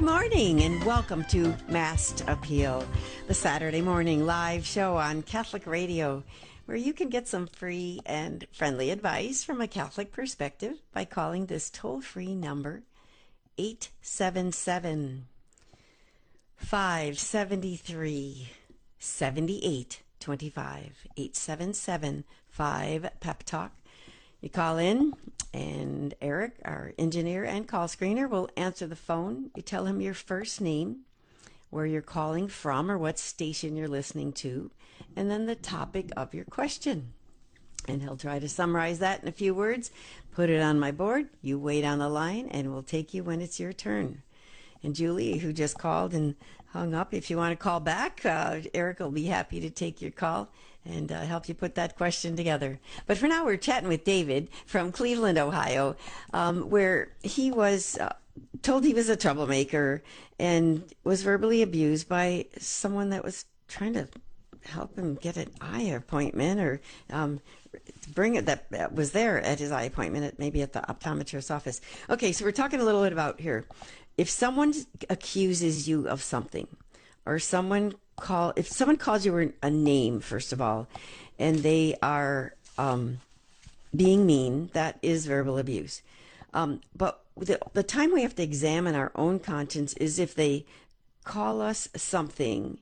morning and welcome to Mast Appeal, the Saturday morning live show on Catholic Radio, where you can get some free and friendly advice from a Catholic perspective by calling this toll-free number 877-573-7825, 877-5-PEP-TALK. You call in, and Eric, our engineer and call screener, will answer the phone. You tell him your first name, where you're calling from, or what station you're listening to, and then the topic of your question. And he'll try to summarize that in a few words, put it on my board. You wait on the line, and we'll take you when it's your turn. And Julie, who just called and hung up, if you want to call back, Eric will be happy to take your call and help you put that question together. But for now, we're chatting with David from Cleveland, Ohio, where he was told he was a troublemaker and was verbally abused by someone that was trying to help him get an eye appointment, or bring it, that was there at his eye appointment, maybe at the optometrist's office. Okay, so we're talking a little bit about here. If someone accuses you of something, or if someone calls you a name, first of all, and they are being mean, that is verbal abuse. But the time we have to examine our own conscience is if they call us something.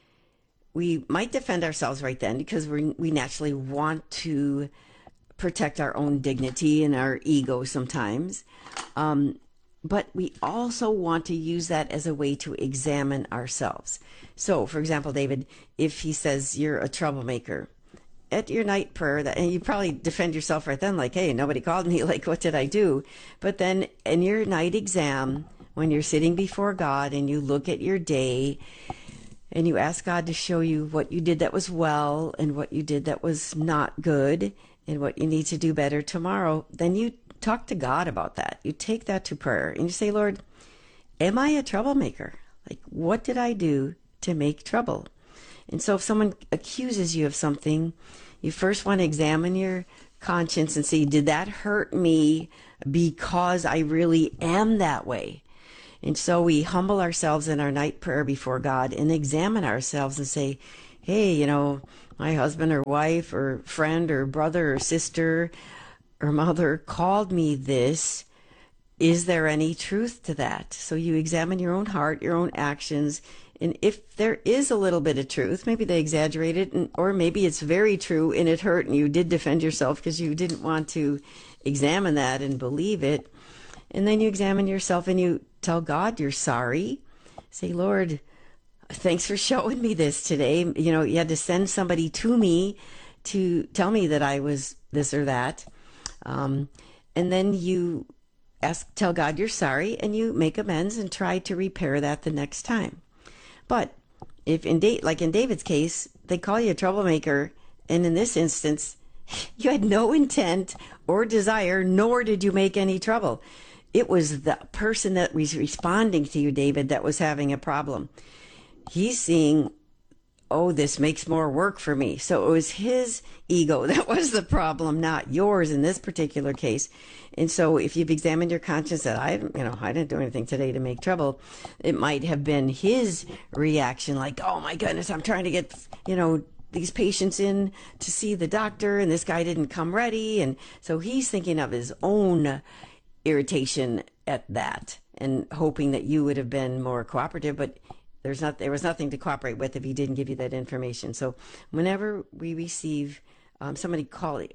We might defend ourselves right then because we naturally want to protect our own dignity and our ego sometimes. But we also want to use that as a way to examine ourselves. So, for example, David, if he says you're a troublemaker at your night prayer, and you probably defend yourself right then, like, hey, nobody called me, like, what did I do? But then in your night exam, when you're sitting before God and you look at your day and you ask God to show you what you did that was well and what you did that was not good and what you need to do better tomorrow, then you talk to God about that. You take that to prayer and you say, Lord, am I a troublemaker? Like, what did I do to make trouble? And so if someone accuses you of something, you first want to examine your conscience and see, did that hurt me because I really am that way? And so we humble ourselves in our night prayer before God and examine ourselves and say, hey, my husband or wife or friend or brother or sister or mother called me this. Is there any truth to that? So you examine your own heart, your own actions, and if there is a little bit of truth, maybe they exaggerated, or maybe it's very true and it hurt and you did defend yourself because you didn't want to examine that and believe it. And then you examine yourself and you tell God you're sorry. Say, Lord, thanks for showing me this today. You had to send somebody to me to tell me that I was this or that. And then you tell God you're sorry, and you make amends and try to repair that the next time. But if like in David's case, they call you a troublemaker, and in this instance, you had no intent or desire, nor did you make any trouble. It was the person that was responding to you, David, that was having a problem. He's seeing, oh, this makes more work for me. So it was his ego that was the problem, not yours in this particular case. And so if you've examined your conscience that I didn't do anything today to make trouble, it might have been his reaction, like, oh my goodness, I'm trying to get, these patients in to see the doctor and this guy didn't come ready. And so he's thinking of his own irritation at that and hoping that you would have been more cooperative, but there was nothing to cooperate with if he didn't give you that information. So whenever we receive somebody calling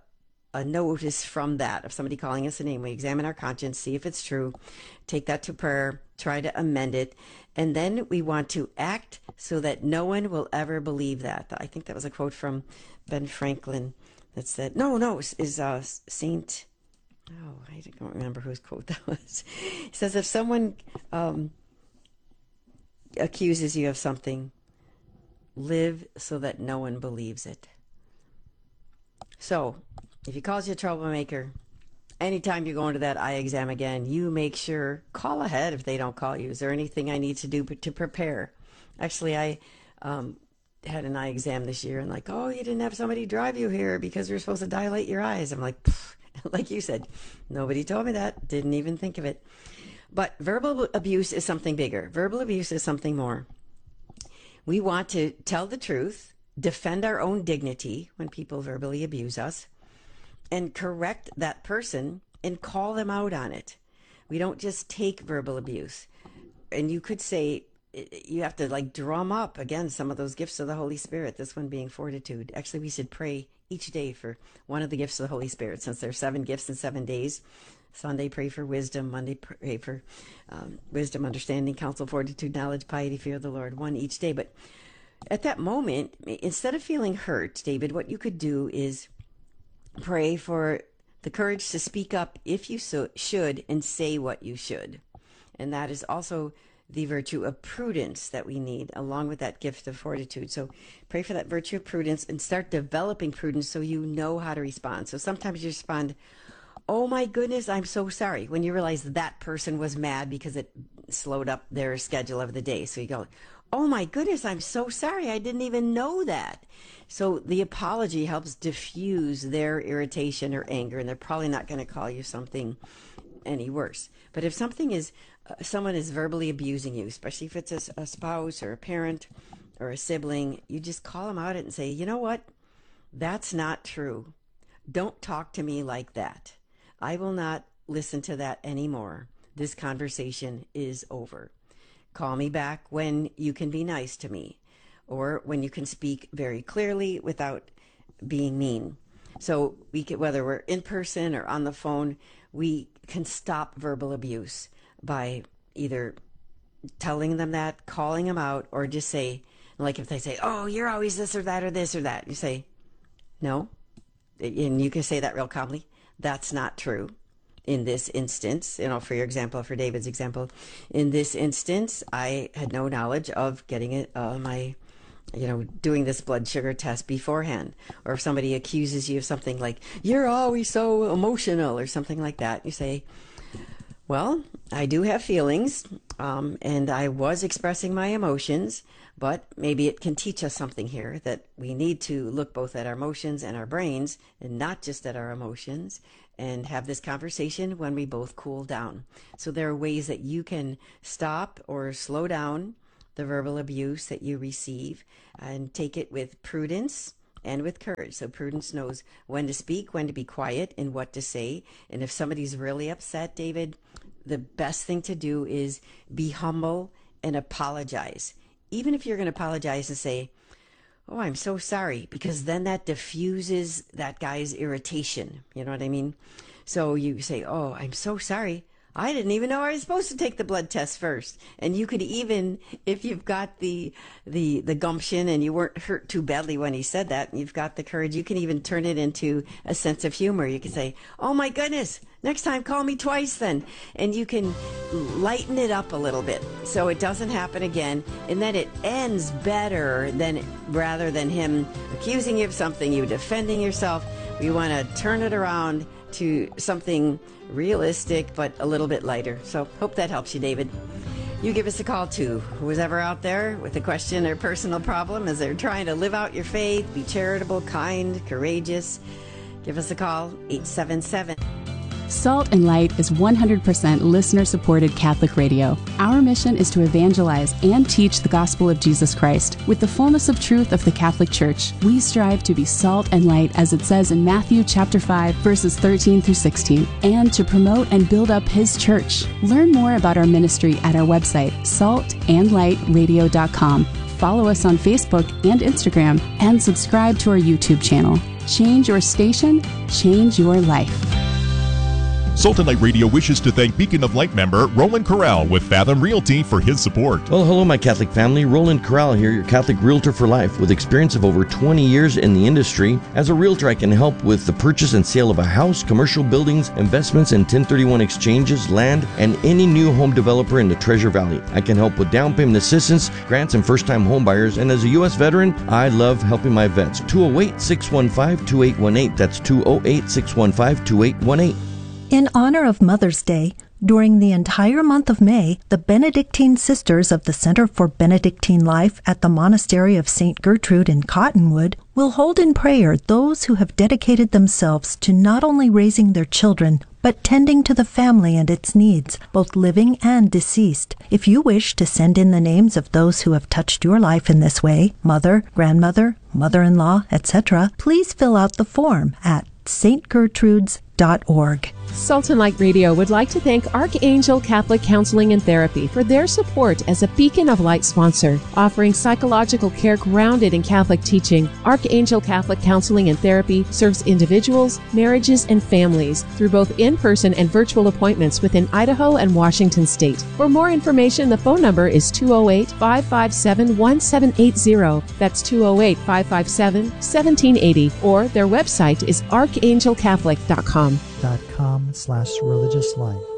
a notice from that, of somebody calling us a name, we examine our conscience, see if it's true, take that to prayer, try to amend it, and then we want to act so that no one will ever believe that. I think that was a quote from Ben Franklin that said, Saint, I don't remember whose quote that was. He says, if someone accuses you of something, live so that no one believes it. So if he calls you a troublemaker, anytime you go into that eye exam again, you make sure, call ahead if they don't call you. Is there anything I need to do to prepare? Actually, I had an eye exam this year and like, oh, you didn't have somebody drive you here because we are supposed to dilate your eyes. I'm like, like you said, nobody told me that. Didn't even think of it. But verbal abuse is something bigger. Verbal abuse is something more. We want to tell the truth, defend our own dignity when people verbally abuse us, and correct that person and call them out on it. We don't just take verbal abuse. And you could say, you have to like drum up again some of those gifts of the Holy Spirit, this one being fortitude. Actually, we should pray each day for one of the gifts of the Holy Spirit, since there's 7 gifts in 7 days. Sunday, pray for wisdom. Monday, pray for wisdom, understanding, counsel, fortitude, knowledge, piety, fear of the Lord, one each day. But at that moment, instead of feeling hurt, David, what you could do is pray for the courage to speak up if you should and say what you should. And that is also the virtue of prudence that we need, along with that gift of fortitude. So pray for that virtue of prudence and start developing prudence so you know how to respond. So sometimes you respond, oh my goodness, I'm so sorry, when you realize that person was mad because it slowed up their schedule of the day. So you go, oh my goodness, I'm so sorry, I didn't even know that. So the apology helps diffuse their irritation or anger, and they're probably not going to call you something any worse. But if something is, someone is verbally abusing you, especially if it's a spouse or a parent or a sibling, you just call them out and say, you know what? That's not true. Don't talk to me like that. I will not listen to that anymore. This conversation is over. Call me back when you can be nice to me, or when you can speak very clearly without being mean. So we can, whether we're in person or on the phone, we can stop verbal abuse by either telling them that, calling them out, or just say, like if they say, oh, you're always this or that, you say, no. And you can say that real calmly. That's not true. In this instance, for your example, for David's example, in this instance, I had no knowledge of getting it, doing this blood sugar test beforehand. Or if somebody accuses you of something like, you're always so emotional or something like that, you say, well, I do have feelings, and I was expressing my emotions, but maybe it can teach us something here, that we need to look both at our emotions and our brains, and not just at our emotions, and have this conversation when we both cool down. So there are ways that you can stop or slow down the verbal abuse that you receive and take it with prudence and with courage. So prudence knows when to speak, when to be quiet, and what to say. And if somebody's really upset, David, the best thing to do is be humble and apologize. Even if you're going to apologize and say, oh, I'm so sorry, because then that diffuses that guy's irritation. You know what I mean? So you say, oh, I'm so sorry. I didn't even know I was supposed to take the blood test first. And you could even, if you've got the gumption and you weren't hurt too badly when he said that, and you've got the courage, you can even turn it into a sense of humor. You can say, oh my goodness, next time call me twice then. And you can lighten it up a little bit so it doesn't happen again. And then it ends better rather than him accusing you of something, you defending yourself. We want to turn it around to something realistic but a little bit lighter. So hope that helps you, David. You give us a call too, who's ever out there with a question or personal problem as they're trying to live out your faith, be charitable, kind, courageous. Give us a call, 877. Salt and Light is 100% listener-supported Catholic radio. Our mission is to evangelize and teach the gospel of Jesus Christ with the fullness of truth of the Catholic Church. We strive to be salt and light, as it says in Matthew chapter 5, verses 13 through 16, and to promote and build up His church. Learn more about our ministry at our website, saltandlightradio.com. Follow us on Facebook and Instagram, and subscribe to our YouTube channel. Change your station, change your life. Salt and Light Radio wishes to thank Beacon of Light member Roland Corral with Fathom Realty for his support. Well, hello, my Catholic family. Roland Corral here, your Catholic Realtor for life. With experience of over 20 years in the industry, as a realtor, I can help with the purchase and sale of a house, commercial buildings, investments in 1031 exchanges, land, and any new home developer in the Treasure Valley. I can help with down payment assistance, grants, and first-time home buyers. And as a U.S. veteran, I love helping my vets. 208-615-2818. That's 208-615-2818. In honor of Mother's Day, during the entire month of May, the Benedictine Sisters of the Center for Benedictine Life at the Monastery of St. Gertrude in Cottonwood will hold in prayer those who have dedicated themselves to not only raising their children, but tending to the family and its needs, both living and deceased. If you wish to send in the names of those who have touched your life in this way, mother, grandmother, mother-in-law, etc., please fill out the form at stgertrudes.org. Sultan Light Radio would like to thank Archangel Catholic Counseling and Therapy for their support as a Beacon of Light sponsor. Offering psychological care grounded in Catholic teaching, Archangel Catholic Counseling and Therapy serves individuals, marriages, and families through both in-person and virtual appointments within Idaho and Washington State. For more information, the phone number is 208-557-1780. That's 208-557-1780. Or their website is archangelcatholic.com. .com/religiouslife.